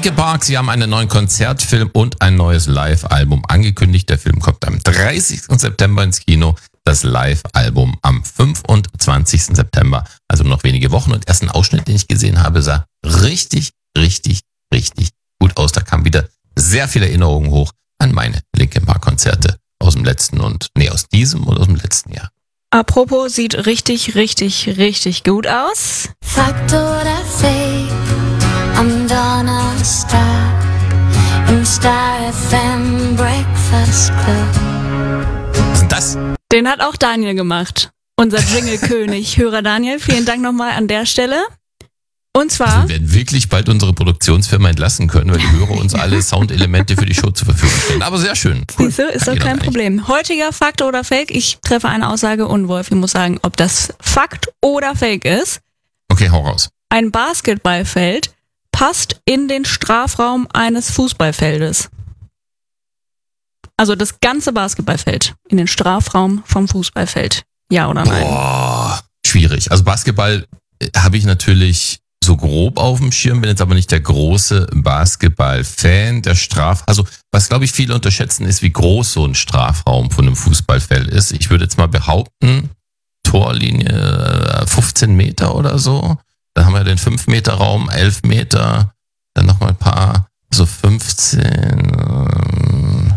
Linkin Park, sie haben einen neuen Konzertfilm und ein neues Live-Album angekündigt. Der Film kommt am 30. September ins Kino, das Live-Album am 25. September, also noch wenige Wochen. Und erst ein Ausschnitt, den ich gesehen habe, sah richtig gut aus. Da kamen wieder sehr viele Erinnerungen hoch an meine Linkin Park Konzerte aus dem letzten aus diesem und aus dem letzten Jahr. Apropos, sieht richtig gut aus. Fakt oder Fake? I'm Donna Star im Star FM Breakfast Club. Was ist denn das? Den hat auch Daniel gemacht. Unser Jingle-König. Hörer Daniel, vielen Dank nochmal an der Stelle. Und zwar... Also wir werden wirklich bald unsere Produktionsfirma entlassen können, weil die Hörer uns alle Soundelemente für die Show zur Verfügung stellen. Aber sehr schön. Cool. Siehst du, ist doch kein Problem. Heutiger Fakt oder Fake? Ich treffe eine Aussage und Wolfi muss sagen, ob das Fakt oder Fake ist. Okay, hau raus. Ein Basketballfeld passt in den Strafraum eines Fußballfeldes. Also das ganze Basketballfeld in den Strafraum vom Fußballfeld. Ja oder nein? Boah, schwierig. Also Basketball habe ich natürlich so grob auf dem Schirm, bin jetzt aber nicht der große Basketball-Fan. Also was glaube ich viele unterschätzen, ist, wie groß so ein Strafraum von einem Fußballfeld ist. Ich würde jetzt mal behaupten, Torlinie 15 Meter oder so. Dann haben wir den 5-Meter-Raum, 11 Meter, dann nochmal ein paar, so 15.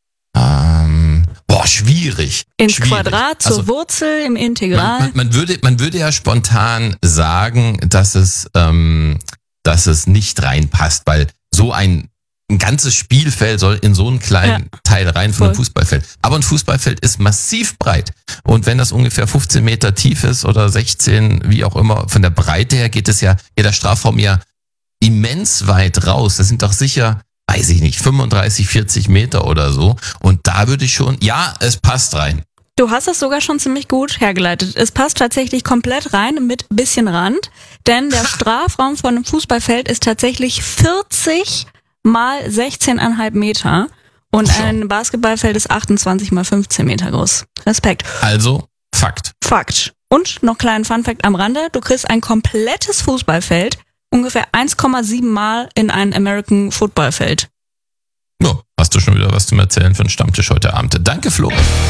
Schwierig. Ins schwierig. Quadrat, zur Wurzel, im Integral. Man würde ja spontan sagen, dass es nicht reinpasst, weil so ein ganzes Spielfeld soll in so einen kleinen Teil rein von einem Fußballfeld. Aber ein Fußballfeld ist massiv breit. Und wenn das ungefähr 15 Meter tief ist oder 16, wie auch immer, von der Breite her geht der Strafraum ja immens weit raus. Das sind doch sicher, weiß ich nicht, 35, 40 Meter oder so. Und da würde ich schon, es passt rein. Du hast es sogar schon ziemlich gut hergeleitet. Es passt tatsächlich komplett rein mit bisschen Rand, denn der Strafraum von einem Fußballfeld ist tatsächlich 40 mal 16,5 Meter und ein Basketballfeld ist 28 mal 15 Meter groß. Respekt. Also, Fakt. Und noch kleinen Funfact am Rande, du kriegst ein komplettes Fußballfeld ungefähr 1,7 Mal in ein American Football Feld. Ja, hast du schon wieder was zum Erzählen für einen Stammtisch heute Abend. Danke, Flo.